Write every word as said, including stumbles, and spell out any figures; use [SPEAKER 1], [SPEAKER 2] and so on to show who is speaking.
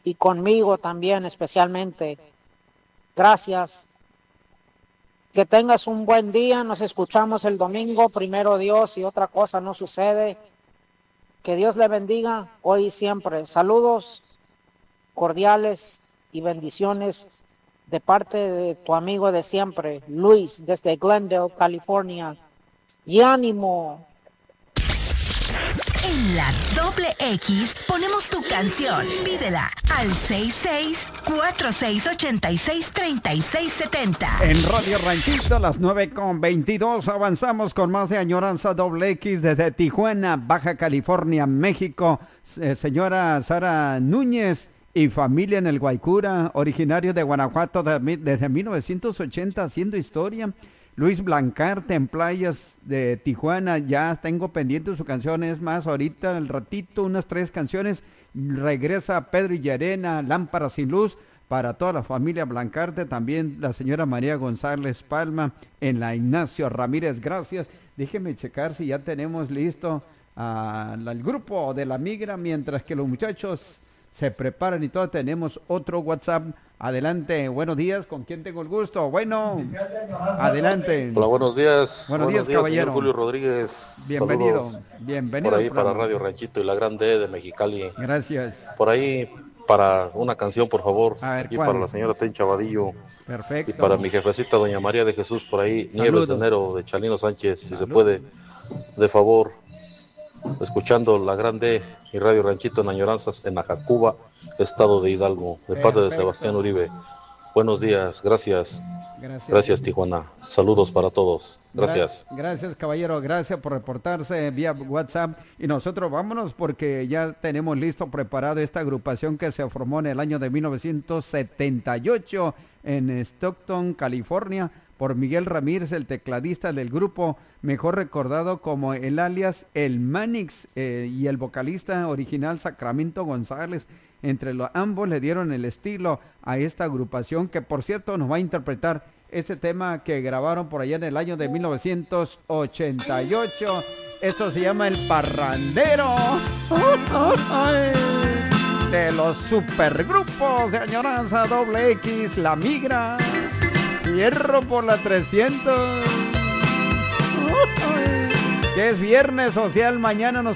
[SPEAKER 1] y conmigo también especialmente. Gracias. Que tengas un buen día. Nos escuchamos el domingo, primero Dios, y otra cosa no sucede. Que Dios le bendiga hoy y siempre. Saludos cordiales y bendiciones de parte de tu amigo de siempre, Luis, desde Glendale, California. Y ánimo.
[SPEAKER 2] En la doble X ponemos tu canción. Pídela al seis seis cuatro seis ocho seis tres seis siete cero.
[SPEAKER 3] En Radio Ranchito, las nueve con veintidós, avanzamos con más de Añoranza Doble X desde Tijuana, Baja California, México. Eh, señora Sara Núñez y familia en el Guaycura, originario de Guanajuato de, desde mil novecientos ochenta, haciendo historia. Luis Blancarte en Playas de Tijuana, ya tengo pendiente su canción, es más, ahorita el ratito, unas tres canciones, regresa Pedro y Llerena, Lámpara sin Luz, para toda la familia Blancarte, también la señora María González Palma en la Ignacio Ramírez, gracias. Déjeme checar si ya tenemos listo uh, el grupo de la migra, mientras que los muchachos se preparan y todo, tenemos otro WhatsApp. Adelante, buenos días, ¿con quién tengo el gusto? Bueno, adelante.
[SPEAKER 4] Hola, buenos días.
[SPEAKER 3] Buenos, buenos días, días, caballero.
[SPEAKER 4] Julio Rodríguez.
[SPEAKER 3] Bienvenido,
[SPEAKER 4] Saludos
[SPEAKER 3] bienvenido.
[SPEAKER 4] Por ahí para Radio Ranchito y la Grande de Mexicali.
[SPEAKER 3] Gracias.
[SPEAKER 4] Por ahí para una canción, por favor.
[SPEAKER 3] A ver,
[SPEAKER 4] y
[SPEAKER 3] ¿cuál?
[SPEAKER 4] para la señora Tencha Vadillo.
[SPEAKER 3] Perfecto.
[SPEAKER 4] Y para mi jefecita, doña María de Jesús, por ahí,
[SPEAKER 3] Saludos.
[SPEAKER 4] Nieves de Enero de Chalino Sánchez, si Saludos. se puede, de favor, escuchando la Grande y Radio Ranchito en Añoranzas, en Ajacuba, estado de Hidalgo, de parte de Sebastián Uribe. Buenos días, gracias. Gracias. Gracias, Tijuana. Saludos para todos. Gracias.
[SPEAKER 3] Gra- gracias, caballero. Gracias por reportarse vía WhatsApp. Y nosotros vámonos porque ya tenemos listo, preparado esta agrupación que se formó en el año de mil novecientos setenta y ocho en Stockton, California, por Miguel Ramírez, el tecladista del grupo, mejor recordado como el alias El Manix, eh, y el vocalista original Sacramento González. Entre los ambos le dieron el estilo a esta agrupación, que por cierto nos va a interpretar este tema que grabaron por allá en el año de mil novecientos ochenta y ocho. Esto se llama El Parrandero de los supergrupos de Añoranza Doble X, La Migra, Hierro por la trescientos, que es viernes social, mañana nos